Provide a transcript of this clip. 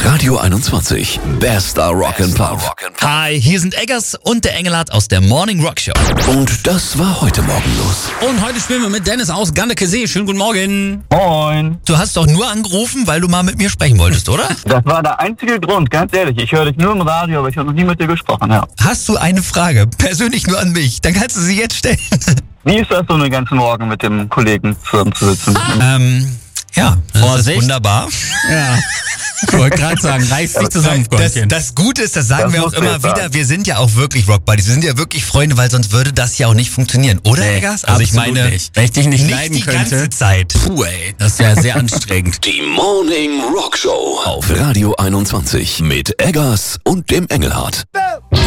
Radio 21, bester Rock'n'Pop. Hi, hier sind Eggers und der Engelhardt aus der Morning Rock Show. Und das war heute Morgen los. Und heute spielen wir mit Dennis aus Ganneke-See. Schönen guten Morgen. Moin. Du hast doch nur angerufen, weil du mal mit mir sprechen wolltest, oder? Das war der einzige Grund, ganz ehrlich. Ich höre dich nur im Radio, aber ich habe noch nie mit dir gesprochen, ja. Hast du eine Frage, persönlich nur an mich, dann kannst du sie jetzt stellen. Wie ist das so einen ganzen Morgen mit dem Kollegen zusammenzusitzen? Ja, das Vorsicht. ist wunderbar. Ja. Ich wollte gerade sagen, reiß dich zusammen, Freundchen. Das Gute ist, das sagen Das wir auch musst du immer jetzt wieder, sagen. wir sind ja auch wirklich Rock Buddies. Wir sind ja wirklich Freunde, weil sonst würde das ja auch nicht funktionieren, oder, Eggers? Also ich absolut meine, nicht. Wenn ich dich nicht leiden die könnte. ganze Zeit. Puh, ey, das ist ja sehr anstrengend. Die Morning Rock Show auf Radio 21 mit Eggers und dem Engelhardt.